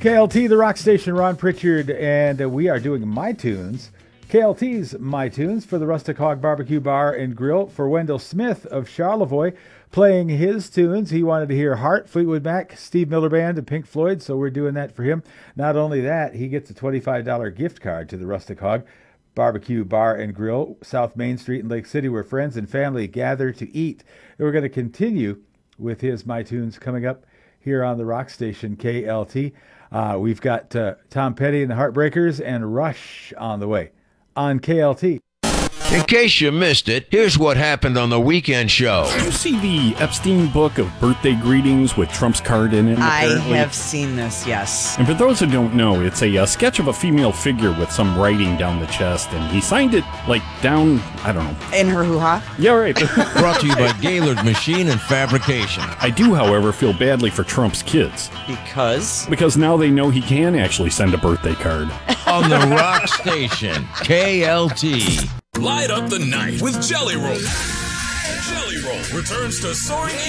KLT, the rock station, Ron Pritchard, and we are doing My Tunes. KLT's My Tunes for the Rustic Hog Barbecue Bar and Grill for Wendell Smith of Charlevoix, playing his tunes. He wanted to hear Heart, Fleetwood Mac, Steve Miller Band, and Pink Floyd, so we're doing that for him. Not only that, he gets a $25 gift card to the Rustic Hog Barbecue Bar and Grill, South Main Street in Lake City, where friends and family gather to eat. And we're going to continue with his My Tunes coming up here on the rock station KLT. We've got Tom Petty and the Heartbreakers and Rush on the way on KLT. In case you missed it, here's what happened on the weekend show. Did you see the Epstein book of birthday greetings with Trump's card in it? Apparently? I have seen this, yes. And for those who don't know, it's a sketch of a female figure with some writing down the chest, and he signed it, like, down, I don't know. In her hoo-ha? Yeah, right. Brought to you by Gaylord Machine and Fabrication. I do, however, feel badly for Trump's kids. Because? Because now they know he can actually send a birthday card. On the rock station, KLT. Light up the night with Jelly Roll. Jelly Roll returns to soaring